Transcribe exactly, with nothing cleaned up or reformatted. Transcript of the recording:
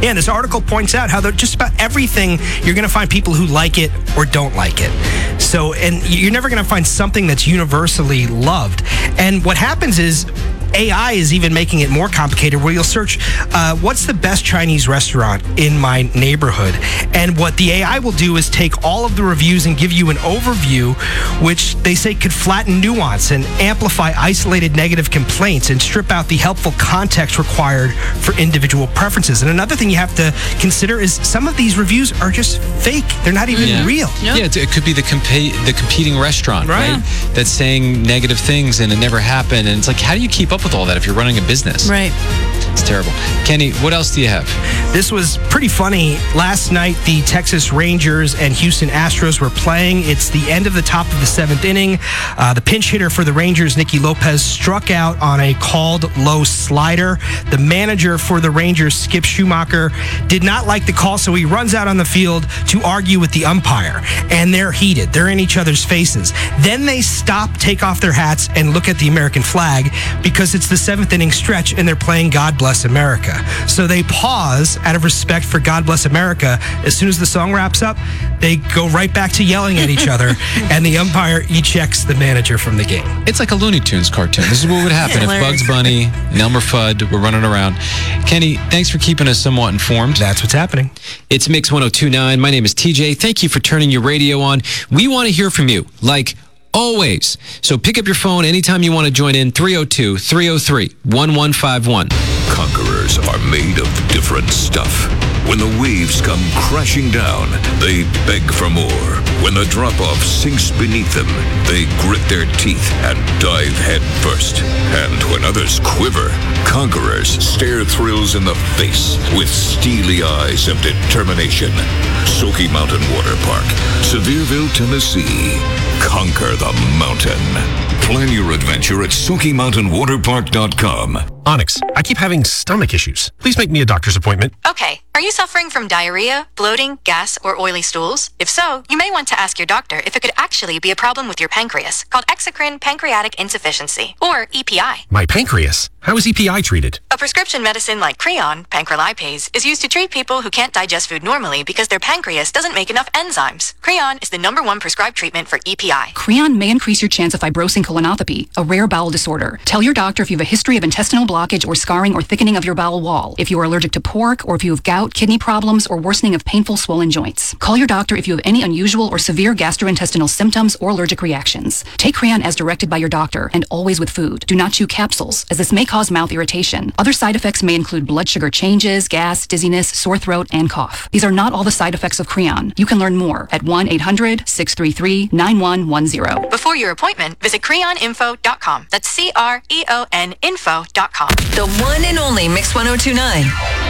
Yeah, and this article points out how just about everything, you're going to find people who like it or don't like it. So, and you're never going to find something that's universally loved. And what happens is A I is even making it more complicated, where you'll search, uh, what's the best Chinese restaurant in my neighborhood? And what the A I will do is take all of the reviews and give you an overview, which they say could flatten nuance and amplify isolated negative complaints and strip out the helpful context required for individual preferences. And another thing you have to consider is some of these reviews are just fake. They're not even yeah. real. Yep. Yeah, it could be the compa- the competing restaurant, right? right? That's saying negative things and it never happened. And it's like, how do you keep up with all that if you're running a business? Right. It's terrible. Kenny, what else do you have? This was pretty funny. Last night, the Texas Rangers and Houston Astros were playing. It's the end of the top of the seventh inning. Uh, the pinch hitter for the Rangers, Nicky Lopez, struck out on a called low slider. The manager for the Rangers, Skip Schumacher, did not like the call, so he runs out on the field to argue with the umpire. And they're heated. They're in each other's faces. Then they stop, take off their hats, and look at the American flag because it's the seventh inning stretch and they're playing God Bless America. So they pause out of respect for God Bless America. As soon as the song wraps up, they go right back to yelling at each other, and the umpire ejects the manager from the game. It's like a Looney Tunes cartoon. This is what would happen if Bugs Bunny and Elmer Fudd were running around. Kenny, thanks for keeping us somewhat informed. That's what's happening. It's Mix one oh two point nine. My name is T J. Thank you for turning your radio on. We want to hear from you, like always. So pick up your phone anytime you want to join in, three oh two, three oh three, one one five one. Conquerors are made of different stuff. When the waves come crashing down, they beg for more. When the drop-off sinks beneath them, they grit their teeth and dive head first. And when others quiver, conquerors stare thrills in the face with steely eyes of determination. Smoky Mountain Water Park, Sevierville, Tennessee. Conquer the mountain. Plan your adventure at Smoky Mountain Water Park dot com. Onyx, I keep having stomach issues. Please make me a doctor's appointment. Okay. Are you suffering from diarrhea, bloating, gas, or oily stools? If so, you may want to ask your doctor if it could actually be a problem with your pancreas, called exocrine pancreatic insufficiency, or E P I. My pancreas? How is E P I treated? A prescription medicine like Creon, pancrelipase, is used to treat people who can't digest food normally because their pancreas doesn't make enough enzymes. Creon is the number one prescribed treatment for E P I. Creon may increase your chance of fibrosing colonopathy, a rare bowel disorder. Tell your doctor if you have a history of intestinal blockage or scarring or thickening of your bowel wall, if you are allergic to pork, or if you have gout, kidney problems, or worsening of painful swollen joints. Call your doctor if you have any unusual or severe gastrointestinal symptoms or allergic reactions. Take Creon as directed by your doctor, and always with food. Do not chew capsules, as this may cause mouth irritation. Other side effects may include blood sugar changes, gas, dizziness, sore throat, and cough. These are not all the side effects of Creon. You can learn more at one eight hundred, six three three, nine one one zero. Before your appointment, visit creon info dot com. That's C R E O N info dot com. The one and only Mix one oh two point nine.